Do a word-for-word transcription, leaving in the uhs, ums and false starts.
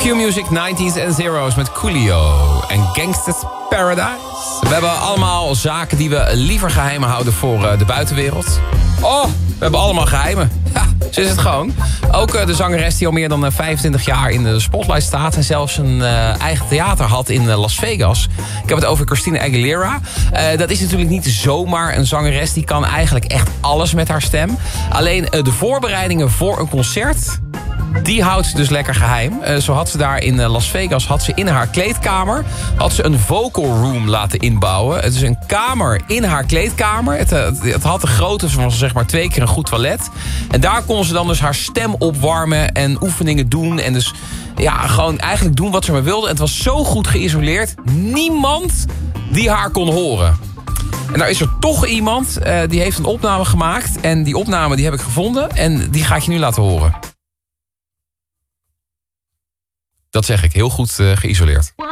Q-Music, nineties en zeros met Coolio en Gangsta's Paradise. We hebben allemaal zaken die we liever geheim houden voor de buitenwereld. Oh, we hebben allemaal geheimen. Ja, zo is het gewoon. Ook de zangeres die al meer dan vijfentwintig jaar in de spotlight staat... en zelfs een uh, eigen theater had in Las Vegas. Ik heb het over Christina Aguilera. Uh, dat is natuurlijk niet zomaar een zangeres. Die kan eigenlijk echt alles met haar stem. Alleen uh, de voorbereidingen voor een concert... die houdt ze dus lekker geheim. Uh, zo had ze daar in Las Vegas, had ze in haar kleedkamer... had ze een vocal room laten inbouwen. Het is een kamer in haar kleedkamer. Het, het, het had de grootte van zeg maar twee keer een goed toilet. En daar kon ze dan dus haar stem opwarmen en oefeningen doen. En dus ja, gewoon eigenlijk doen wat ze maar wilde. En het was zo goed geïsoleerd. Niemand die haar kon horen. En nou is er toch iemand uh, die heeft een opname gemaakt. En die opname die heb ik gevonden. En die ga ik je nu laten horen. Dat zeg ik, heel goed uh, geïsoleerd.